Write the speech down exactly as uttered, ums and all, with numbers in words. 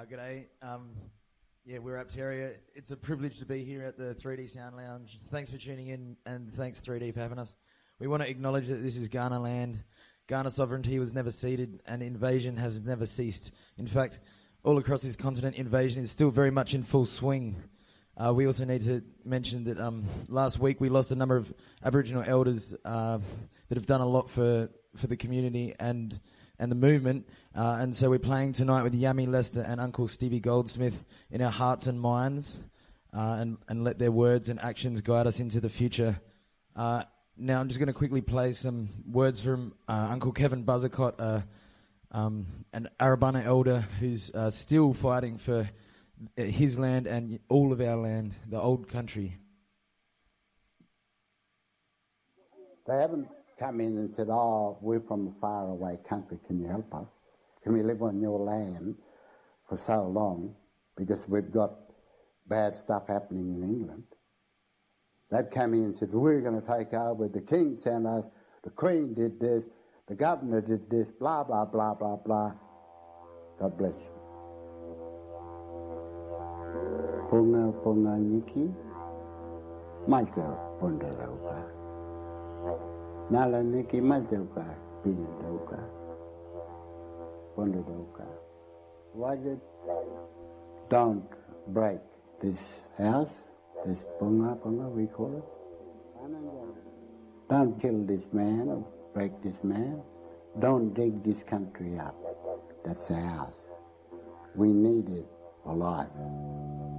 Uh, g'day. Um, yeah, we're Apteria. It's a privilege to be here at the three D Sound Lounge. Thanks for tuning in, and thanks three D for having us. We want to acknowledge that this is Ghana land. Ghana sovereignty was never ceded, and invasion has never ceased. In fact, all across this continent, invasion is still very much in full swing. Uh, we also need to mention that um, last week we lost a number of Aboriginal elders uh, that have done a lot for, for the community and and the movement. Uh, and so we're playing tonight with Yami Lester and Uncle Stevie Goldsmith in our hearts and minds, uh, and, and let their words and actions guide us into the future. Uh, now I'm just going to quickly play some words from uh, Uncle Kevin Buzzacott, uh, um, an Arabana elder who's uh, still fighting for his land and all of our land, the old country. They haven't come in and said, oh, we're from a faraway country, can you help us? Can we live on your land for so long because we've got bad stuff happening in England? They've come in and said, we're going to take over, the King sent us, the Queen did this, the Governor did this, blah, blah, blah, blah, blah. God bless you. Punga punga niki, malta pondarauka. Nala niki maltauka, pinandauka, pondarauka. Wajid, don't break this house, this punga punga we call it. Don't kill this man or break this man. Don't dig this country up. That's the house. We need it for life.